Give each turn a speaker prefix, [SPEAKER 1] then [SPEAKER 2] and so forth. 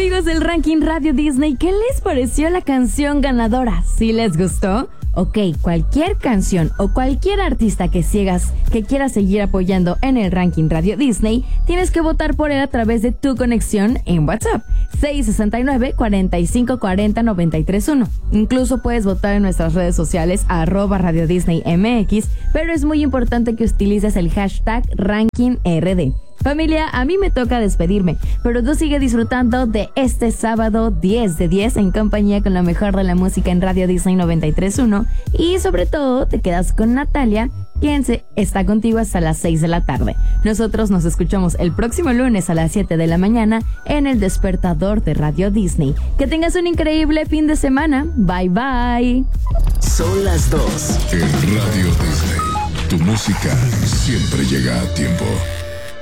[SPEAKER 1] Amigos del Ranking Radio Disney, ¿qué les pareció la canción ganadora? ¿Sí les gustó? Ok, cualquier canción o cualquier artista que quieras seguir apoyando en el Ranking Radio Disney, tienes que votar por él a través de tu conexión en WhatsApp. 669-4540-931. Incluso puedes votar en nuestras redes sociales @Radio Disney MX, pero es muy importante que utilices el hashtag RankingRD. Familia, a mí me toca despedirme, pero tú sigue disfrutando de este sábado 10 de 10 en compañía con lo mejor de la música en Radio Disney 93.1 y sobre todo te quedas con Natalia, quien está contigo hasta las 6 de la tarde. Nosotros nos escuchamos el próximo lunes a las 7 de la mañana en el despertador de Radio Disney. Que tengas un increíble fin de semana. Bye bye.
[SPEAKER 2] Son las 2 en Radio Disney. Tu música siempre llega a tiempo.